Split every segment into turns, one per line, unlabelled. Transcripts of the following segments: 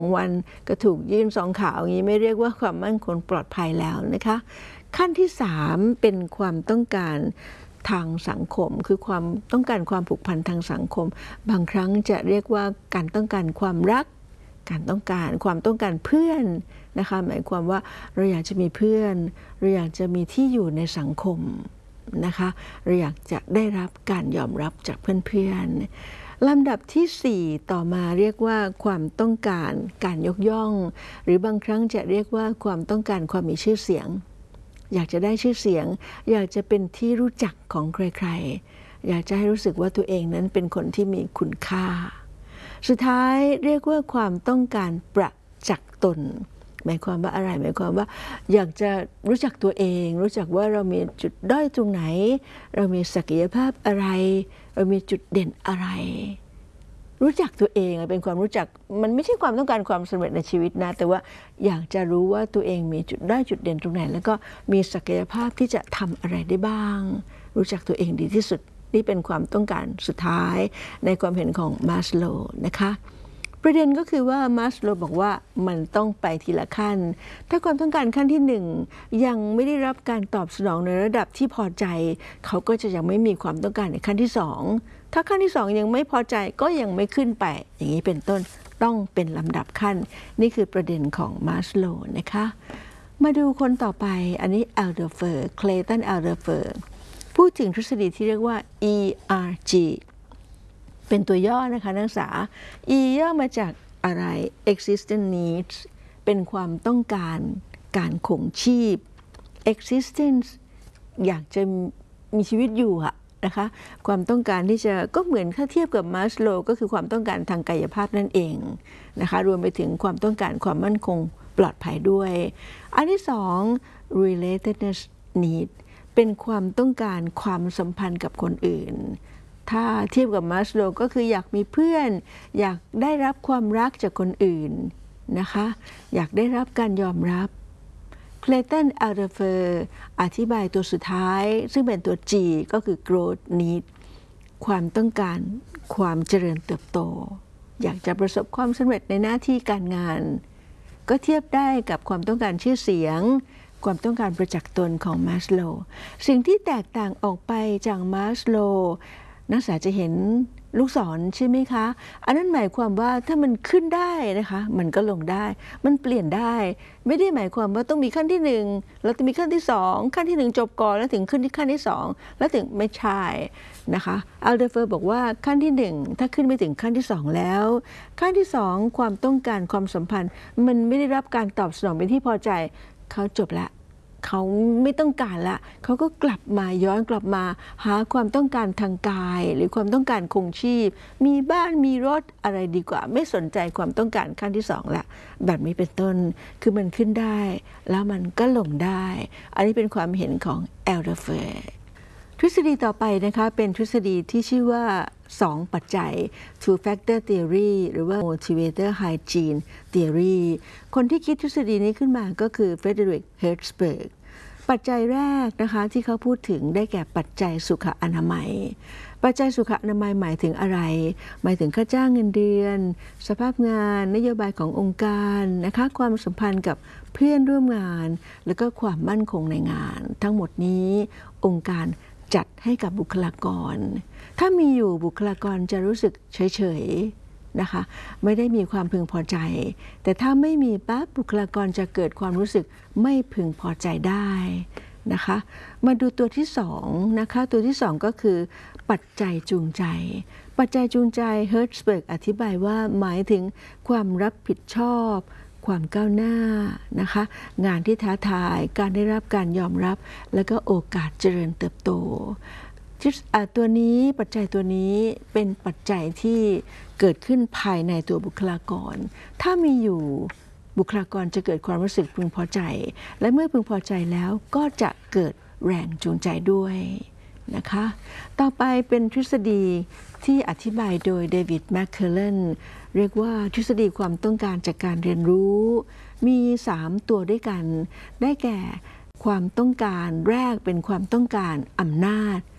วันก็ถูกยื่นสองขาอย่างนี้ไม่เรียกว่าความมั่นคงปลอดภัยแล้วนะคะขั้นที่3เป็นความต้องการทางสังคมคือความต้องการความผูกพันทางสังคมบางครั้งจะเรียกว่าการต้องการความรักความต้องการเพื่อนนะคะหมายความว่าเราอยากจะมีเพื่อนเราอยากจะมีที่อยู่ในสังคมนะคะเราอยากจะได้รับการยอมรับจากเพื่อนๆลำดับที่4ต่อมาเรียกว่าความต้องการการยกย่องหรือบางครั้งจะเรียกว่าความต้องการความมีชื่อเสียงอยากจะได้ชื่อเสียงอยากจะเป็นที่รู้จักของใครๆอยากจะให้รู้สึกว่าตัวเองนั้นเป็นคนที่มีคุณค่าสุดท้ายเรียกว่าความต้องการประจักษ์ตนหมายความว่าอะไรหมายความว่าอยากจะรู้จักตัวเองรู้จักว่าเรามีจุดด้อยตรงไหนเรามีศักยภาพอะไรเรามีจุดเด่นอะไรรู้จักตัวเองเป็นความรู้จักมันไม่ใช่ความต้องการความสำเร็จในชีวิตนะแต่ว่าอยากจะรู้ว่าตัวเองมีจุดด้อยจุดเด่นตรงไหนแล้วก็มีศักยภาพที่จะทำอะไรได้บ้างรู้จักตัวเองดีที่สุดนี่เป็นความต้องการสุดท้ายในความเห็นของมาสโลว์นะคะประเด็นก็คือว่ามาสโลว์บอกว่ามันต้องไปทีละขั้นถ้าความต้องการขั้นที่1ยังไม่ได้รับการตอบสนองในระดับที่พอใจเขาก็จะยังไม่มีความต้องการในขั้นที่2ถ้าขั้นที่2ยังไม่พอใจก็ยังไม่ขึ้นไปอย่างนี้เป็นต้นต้องเป็นลำดับขั้นนี่คือประเด็นของมาสโลว์นะคะมาดูคนต่อไปอันนี้แอลเดอร์เฟอร์เคลตันแอลเดอร์เฟอร์พูดถึงทฤษฎีที่เรียกว่า ERG เป็นตัวย่อนะคะนักศึกษา E ย่อมาจากอะไร existence needs เป็นความต้องการการคงชีพ existence อยากจะมีชีวิตอยู่อะนะคะความต้องการที่จะก็เหมือนถ้าเทียบกับมาสโลว์ก็คือความต้องการทางกายภาพนั่นเองนะคะรวมไปถึงความต้องการความมั่นคงปลอดภัยด้วยอันที่2 relatedness need เป็นความต้องการความสัมพันธ์กับคนอื่นถ้าเทียบกับมาสโลว์ก็คืออยากมีเพื่อนอยากได้รับความรักจากคนอื่นนะคะอยากได้รับการยอมรับเคลตันแอลเดอร์เฟอร์อธิบายตัวสุดท้ายซึ่งเป็นตัว G ก็คือ growth need ความต้องการความเจริญเติบโตอยากจะประสบความสำเร็จในหน้าที่การงานก็เทียบได้กับความต้องการชื่อเสียงความต้องการประจักษ์ตนของมาสโลว์สิ่งที่แตกต่างออกไปจากมาสโลว์นักศึกษาจะเห็นลูกศรใช่ไหมคะอันนั้นหมายความว่าถ้ามันขึ้นได้นะคะมันก็ลงได้มันเปลี่ยนได้ไม่ได้หมายความว่าต้องมีขั้นที่1แล้วจะมีขั้นที่2ขั้นที่1จบก่อนแล้วถึงขึ้นที่ขั้นที่2แล้วถึงไม่ใช่นะคะอัลเดอร์เฟอร์บอกว่าขั้นที่1ถ้าขึ้นไปถึงขั้นที่2แล้วขั้นที่2ความต้องการความสัมพันธ์มันไม่ได้รับการตอบสนองเป็นที่พอใจเขาจบละเขาไม่ต้องการละเขาก็กลับมาย้อนกลับมาหาความต้องการทางกายหรือความต้องการคงชีพมีบ้านมีรถอะไรดีกว่าไม่สนใจความต้องการขั้นที่2ละแบบนี้เป็นต้นคือมันขึ้นได้แล้วมันก็ลงได้อันนี้เป็นความเห็นของแอลเดอร์เฟอร์ทฤษฎีต่อไปนะคะเป็นทฤษฎีที่ชื่อว่า2ปัจจัย two factor theory หรือว่า motivator hygiene theory คนที่คิดทฤษฎีนี้ขึ้นมาก็คือเฟเดริก เฮิร์ตซ์เบิร์กปัจจัยแรกนะคะที่เขาพูดถึงได้แก่ปัจจัยสุขอนามัยปัจจัยสุขอนามัยหมายถึงอะไรหมายถึงค่าจ้างเงินเดือนสภาพงานนโยบายขององค์การนะคะความสัมพันธ์กับเพื่อนร่วมงานแล้วก็ความมั่นคงในงานทั้งหมดนี้องค์การจัดให้กับบุคลากรถ้ามีอยู่บุคลากรจะรู้สึกเฉยๆนะคะไม่ได้มีความพึงพอใจแต่ถ้าไม่มีปั๊บบุคลากรจะเกิดความรู้สึกไม่พึงพอใจได้นะคะมาดูตัวที่2นะคะตัวที่2ก็คือปัจจัยจูงใจปัจจัยจูงใจเฮิร์ตซ์เบิร์กอธิบายว่าหมายถึงความรับผิดชอบความก้าวหน้านะคะงานที่ท้าทายการได้รับการยอมรับและก็โอกาสเจริญเติบโตตัวนี้ปัจจัยตัวนี้เป็นปัจจัยที่เกิดขึ้นภายในตัวบุคลากรถ้ามีอยู่บุคลากรจะเกิดความรู้สึกพึงพอใจและเมื่อพึงพอใจแล้วก็จะเกิดแรงจูงใจด้วยนะคะต่อไปเป็นทฤษฎีที่อธิบายโดยเดวิดแมคเคลเลนเรียกว่าทฤษฎีความต้องการจากการเรียนรู้มี3ตัวด้วยกันได้แก่ความต้องการแรกเป็นความต้องการอำนาจ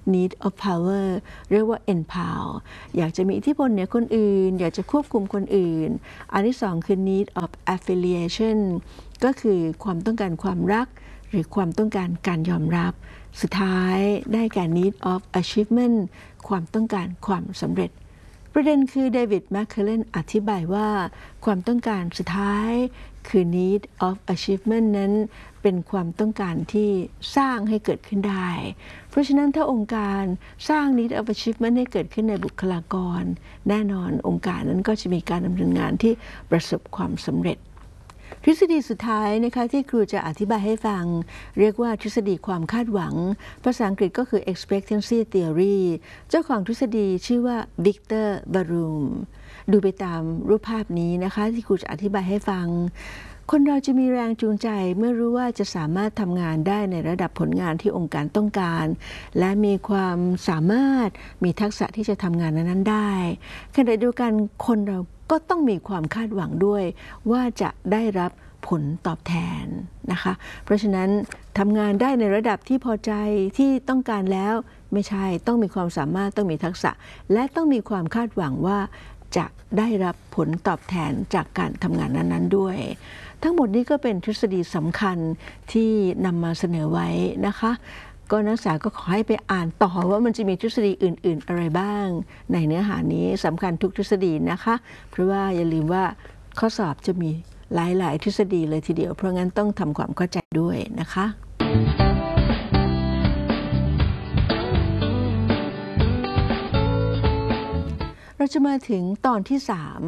need of power เรียกว่า empower อยากจะมีอิทธิพลเหนือคนอื่นอยากจะควบคุมคนอื่นอันที่สองคือ need of affiliation ก็คือความต้องการความรักหรือความต้องการการยอมรับสุดท้ายได้แก่ need of achievement ความต้องการความสำเร็จประเด็นคือเดวิดแมคเคลเลนอธิบายว่าความต้องการสุดท้ายคือ need of achievement นั้นเป็นความต้องการที่สร้างให้เกิดขึ้นได้เพราะฉะนั้นถ้าองค์การสร้าง need of achievement ให้เกิดขึ้นในบุคลากรแน่นอนองค์การนั้นก็จะมีการดำเนินงานที่ประสบความสำเร็จทฤษฎีสุดท้ายนะคะที่ครูจะอธิบายให้ฟังเรียกว่าทฤษฎีความคาดหวังภาษาอังกฤษก็คือ expectancy theory เจ้าของทฤษฎีชื่อว่าวิกเตอร์บารูมดูไปตามรูปภาพนี้นะคะที่ครูจะอธิบายให้ฟังคนเราจะมีแรงจูงใจเมื่อรู้ว่าจะสามารถทำงานได้ในระดับผลงานที่องค์การต้องการและมีความสามารถมีทักษะที่จะทำงานนั้นได้ขณะเดียวกันคนเราก็ต้องมีความคาดหวังด้วยว่าจะได้รับผลตอบแทนนะคะเพราะฉะนั้นทำงานได้ในระดับที่พอใจที่ต้องการแล้วไม่ใช่ต้องมีความสามารถต้องมีทักษะและต้องมีความคาดหวังว่าจะได้รับผลตอบแทนจากการทำงานนั้นๆด้วยทั้งหมดนี้ก็เป็นทฤษฎีสำคัญที่นำมาเสนอไว้นะคะก็นักศึกษาก็ขอให้ไปอ่านต่อว่ามันจะมีทฤษฎีอื่นๆอะไรบ้างในเนื้อหานี้สำคัญทุกทฤษฎีนะคะเพราะว่าอย่าลืมว่าข้อสอบจะมีหลายๆทฤษฎีเลยทีเดียวเพราะงั้นต้องทำความเข้าใจด้วยนะคะเราจะมาถึงตอนที่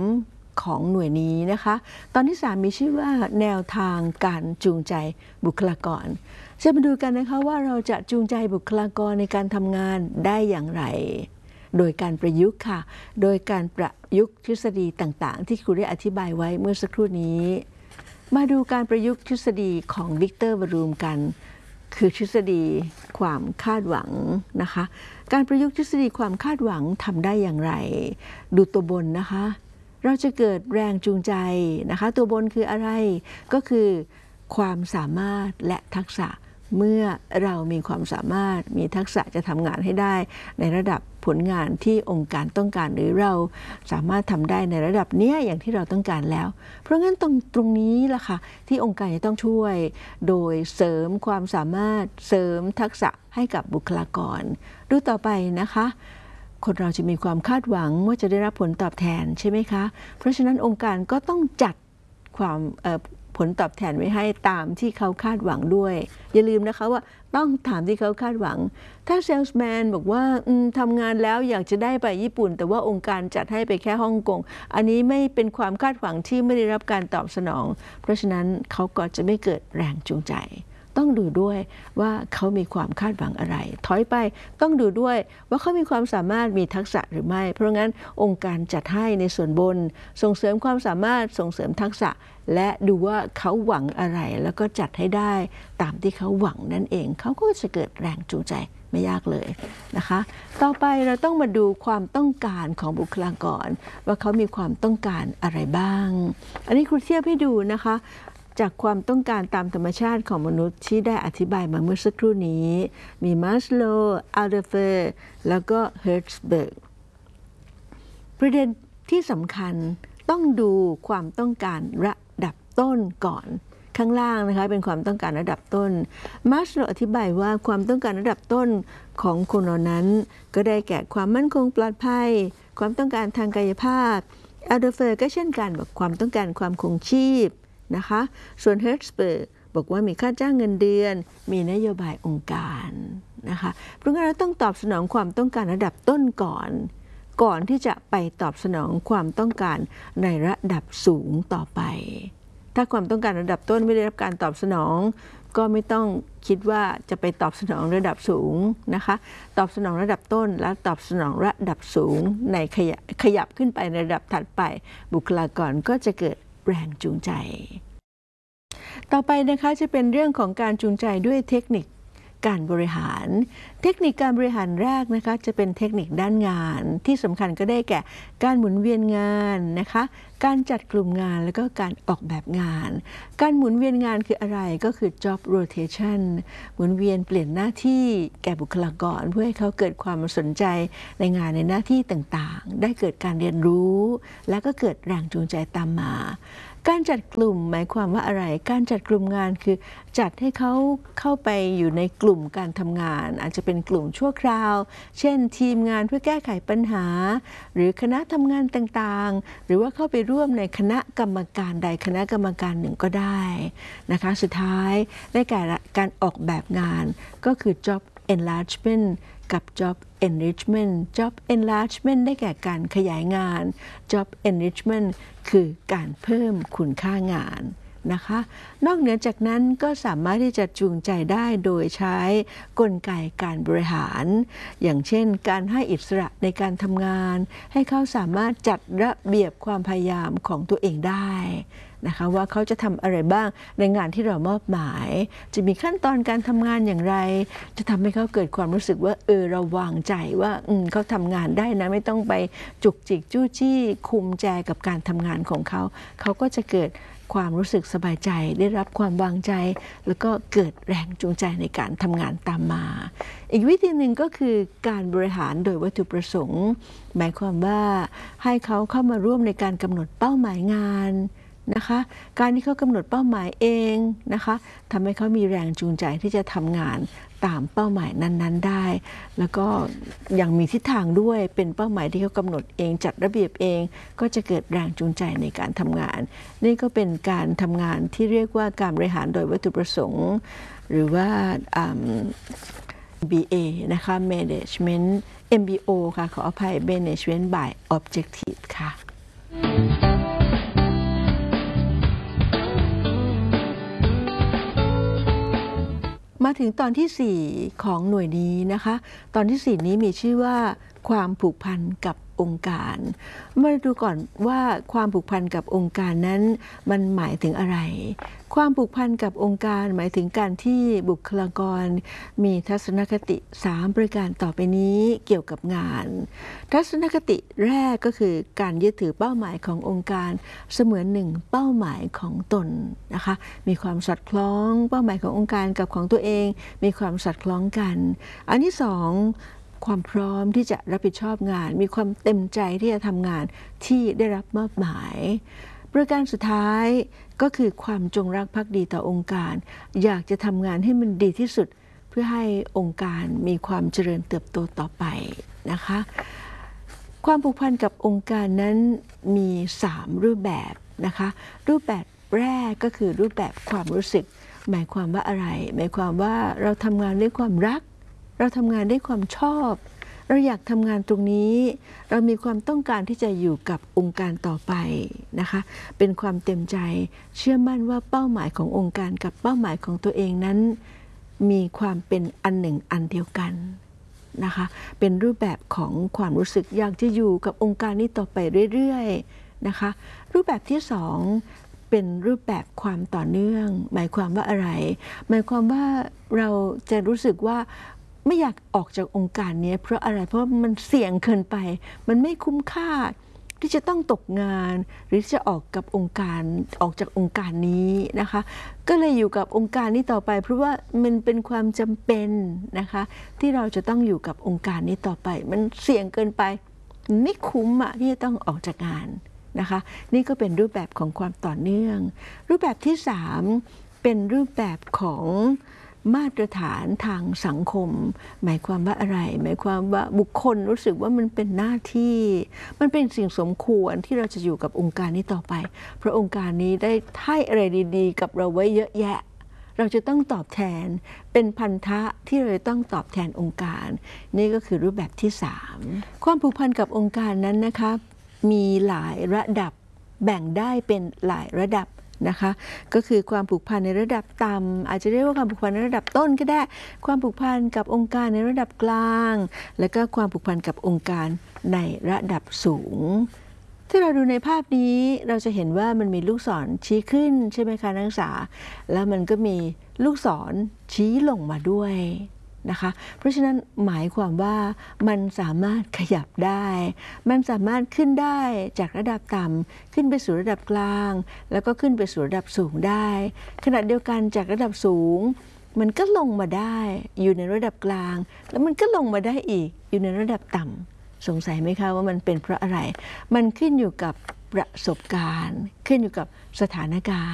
3ของหน่วยนี้นะคะตอนที่3มีชื่อว่าแนวทางการจูงใจบุคลากรจะมาดูกันนะคะว่าเราจะจูงใจบุคลากรในการทำงานได้อย่างไรโดยการประยุกต์ค่ะโดยการประยุกต์ทฤษฎีต่างๆที่ครูได้อธิบายไว้เมื่อสักครู่นี้มาดูการประยุกต์ทฤษฎีของวิกเตอร์บารูมกันคือทฤษฎีความคาดหวังนะคะการประยุกต์ทฤษฎีความคาดหวังทำได้อย่างไรดูตัวบนนะคะเราจะเกิดแรงจูงใจนะคะตัวบนคืออะไรก็คือความสามารถและทักษะเมื่อเรามีความสามารถมีทักษะจะทำงานให้ได้ในระดับผลงานที่องค์การต้องการหรือเราสามารถทำได้ในระดับนี้อย่างที่เราต้องการแล้วเพราะงั้นตรงนี้ล่ะค่ะที่องค์การจะต้องช่วยโดยเสริมความสามารถเสริมทักษะให้กับบุคลากรดูต่อไปนะคะคนเราจะมีความคาดหวังว่าจะได้รับผลตอบแทนใช่ไหมคะเพราะฉะนั้นองค์การก็ต้องจัดความผลตอบแทนไว้ให้ตามที่เขาคาดหวังด้วยอย่าลืมนะคะว่าต้องถามที่เขาคาดหวังถ้าเซลส์แมนบอกว่าทำงานแล้วอยากจะได้ไปญี่ปุ่นแต่ว่าองค์การจัดให้ไปแค่ฮ่องกงอันนี้ไม่เป็นความคาดหวังที่ไม่ได้รับการตอบสนองเพราะฉะนั้นเขาก็จะไม่เกิดแรงจูงใจต้องดูด้วยว่าเขามีความคาดหวังอะไรถอยไปต้องดูด้วยว่าเขามีความสามารถมีทักษะหรือไม่เพราะงั้นองค์การจัดให้ในส่วนบนส่งเสริมความสามารถส่งเสริมทักษะและดูว่าเขาหวังอะไรแล้วก็จัดให้ได้ตามที่เขาหวังนั่นเองเขาก็จะเกิดแรงจูงใจไม่ยากเลยนะคะต่อไปเราต้องมาดูความต้องการของบุคลากรว่าเขามีความต้องการอะไรบ้างอันนี้ครูเทียบให้ดูนะคะจากความต้องการตามธรรมชาติของมนุษย์ที่ได้อธิบายมาเมื่อสักครู่นี้มีมัสโลว์อัลเดอร์เฟอร์แล้วก็เฮิร์ตซ์เบิร์กประเด็นที่สำคัญต้องดูความต้องการระดับต้นก่อนข้างล่างนะคะเป็นความต้องการระดับต้นมัสโลว์อธิบายว่าความต้องการระดับต้นของคนเหล่านั้นก็ได้แก่ความมั่นคงปลอดภัยความต้องการทางกายภาพอัลเดอร์เฟอร์ก็เช่นกันบอกความต้องการความคงชีพนะคะส่วนเฮิร์ตซ์เบิร์กบอกว่ามีค่าจ้างเงินเดือนมีนโยบายองค์การนะคะเพราะงั้นเราต้องตอบสนองความต้องการระดับต้นก่อนที่จะไปตอบสนองความต้องการในระดับสูงต่อไปถ้าความต้องการระดับต้นไม่ได้รับการตอบสนองก็ไม่ต้องคิดว่าจะไปตอบสนองระดับสูงนะคะตอบสนองระดับต้นแล้วตอบสนองระดับสูงในขยับขึ้นไปในระดับถัดไปบุคลากรก็จะเกิดแรงจูงใจต่อไปนะคะจะเป็นเรื่องของการจูงใจด้วยเทคนิคการบริหารเทคนิคการบริหารแรกนะคะจะเป็นเทคนิคด้านงานที่สำคัญก็ได้แก่การหมุนเวียนงานนะคะการจัดกลุ่มงานแล้วก็การออกแบบงานการหมุนเวียนงานคืออะไรก็คือ job rotation หมุนเวียนเปลี่ยนหน้าที่แก่บุคลากรเพื่อให้เขาเกิดความสนใจในงานในหน้าที่ต่างๆได้เกิดการเรียนรู้และก็เกิดแรงจูงใจตามมาการจัดกลุ่มหมายความว่าอะไรการจัดกลุ่มงานคือจัดให้เขาเข้าไปอยู่ในกลุ่มการทำงานอาจจะเป็นกลุ่มชั่วคราวเช่นทีมงานเพื่อแก้ไขปัญหาหรือคณะทำงานต่างๆหรือว่าเข้าไปร่วมในคณะกรรมการใดคณะกรรมการหนึ่งก็ได้นะคะสุดท้ายได้แก่การออกแบบงานก็คือ job enlargement กับ job enrichment job enlargement ได้แก่การขยายงาน job enrichment คือการเพิ่มคุณค่างานนะคะนอกเหนือจากนั้นก็สามารถที่จะจูงใจได้โดยใช้กลไกการบริหารอย่างเช่นการให้อิสระในการทำงานให้เขาสามารถจัดระเบียบความพยายามของตัวเองได้นะคะว่าเขาจะทำอะไรบ้างในงานที่เรามอบหมายจะมีขั้นตอนการทำงานอย่างไรจะทำให้เขาเกิดความรู้สึกว่าเราวางใจว่าเขาทำงานได้นะไม่ต้องไปจุกจิกจู้จี้คุมแจกับการทำงานของเขาเขาก็จะเกิดความรู้สึกสบายใจได้รับความวางใจแล้วก็เกิดแรงจูงใจในการทำงานตามมาอีกวิธีหนึ่งก็คือการบริหารโดยวัตถุประสงค์หมายความว่าให้เขาเข้ามาร่วมในการกำหนดเป้าหมายงานนะคะการที่เขากำหนดเป้าหมายเองนะคะทำให้เขามีแรงจูงใจที่จะทำงานตามเป้าหมายนั้นๆได้แล้วก็ยังมีทิศทางด้วยเป็นเป้าหมายที่เขากำหนดเองจัดระเบียบเองก็จะเกิดแรงจูงใจในการทำงานนี่ก็เป็นการทำงานที่เรียกว่าการบริหารโดยวัตถุประสงค์หรือว่า MBA นะคะ Management MBO ค่ะขออภัย Management by Objective ค่ะมาถึงตอนที่4ของหน่วยนี้นะคะตอนที่4นี้มีชื่อว่าความผูกพันกับองค์การมาดูก่อนว่าความผูกพันกับองค์การนั้นมันหมายถึงอะไรความผูกพันกับองค์การหมายถึงการที่บุคลากรมีทัศนคติ3ประการต่อไปนี้เกี่ยวกับงานทัศนคติแรกก็คือการยึดถือเป้าหมายขององค์การเสมือนหนึ่งเป้าหมายของตนนะคะมีความสอดคล้องเป้าหมายขององค์การกับของตัวเองมีความสอดคล้องกันอันที่2ความพร้อมที่จะรับผิดชอบงานมีความเต็มใจที่จะทำงานที่ได้รับมอบหมายประการสุดท้ายก็คือความจงรักภักดีต่อองค์การอยากจะทำงานให้มันดีที่สุดเพื่อให้องค์การมีความเจริญเติบโตต่อไปนะคะความผูกพันกับองค์การนั้นมี3รูปแบบนะคะรูปแบบแรกก็คือรูปแบบความรู้สึกหมายความว่าอะไรหมายความว่าเราทำงานด้วยความรักเราทำงานด้วยความชอบเราอยากทำงานตรงนี้เรามีความต้องการที่จะอยู่กับองค์การต่อไปนะคะเป็นความเต็มใจเชื่อมั่นว่าเป้าหมายขององค์การกับเป้าหมายของตัวเองนั้นมีความเป็นอันหนึ่งอันเดียวกันนะคะเป็นรูปแบบของความรู้สึกอยากจะอยู่กับองค์การนี้ต่อไปเรื่อยๆนะคะรูปแบบที่2เป็นรูปแบบความต่อเนื่องหมายความว่าอะไรหมายความว่าเราจะรู้สึกว่าไม่อยากออกจากองค์การนี้เพราะอะไรเพราะมันเสี่ยงเกินไปมันไม่คุ้มค่าที่จะต้องตกงานหรือจะออกจากองค์การนี้นะคะก็เลยอยู่กับองค์การนี้ต่อไปเพราะว่ามันเป็นความจำเป็นนะคะที่เราจะต้องอยู่กับองค์การนี้ต่อไปมันเสี่ยงเกินไปไม่คุ้มที่จะต้องออกจากงานนะคะนี่ก็เป็นรูปแบบของความต่อเนื่องรูปแบบที่3เป็นรูปแบบของมาตรฐานทางสังคมหมายความว่าอะไรหมายความว่าบุคคลรู้สึกว่ามันเป็นหน้าที่มันเป็นสิ่งสมควรที่เราจะอยู่กับองค์การนี้ต่อไปเพราะองค์การนี้ได้ให้อะไรดีๆกับเราไว้เยอะแยะเราจะต้องตอบแทนเป็นพันธะที่เราต้องตอบแทนองค์การนี่ก็คือรูปแบบที่3ความผูกพันกับองค์การนั้นนะคะมีหลายระดับแบ่งได้เป็นหลายระดับนะคะก็คือความผูกพันในระดับต่ำอาจจะเรียกว่าความผูกพันในระดับต้นก็ได้ความผูกพันกับองค์การในระดับกลางและก็ความผูกพันกับองค์การในระดับสูงที่เราดูในภาพนี้เราจะเห็นว่ามันมีลูกศรชี้ขึ้นใช่ไหมคะนักศึกษาแล้วมันก็มีลูกศรชี้ลงมาด้วยนะคะเพราะฉะนั้นหมายความว่ามันสามารถขยับได้มันสามารถขึ้นได้จากระดับต่ำขึ้นไปสู่ระดับกลางแล้วก็ขึ้นไปสู่ระดับสูงได้ขณะเดียวกันจากระดับสูงมันก็ลงมาได้อยู่ในระดับกลางแล้วมันก็ลงมาได้อีกอยู่ในระดับต่ำสงสัยไหมคะว่ามันเป็นเพราะอะไรมันขึ้นอยู่กับประสบการณ์ขึ้นอยู่กับสถานการณ์